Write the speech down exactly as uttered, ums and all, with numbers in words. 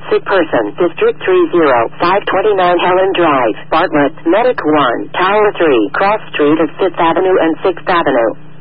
Sick person. District three zero five twenty-nine Helen Drive. Bartlett. Medic one. Tower three. Cross Street of fifth Avenue and sixth Avenue.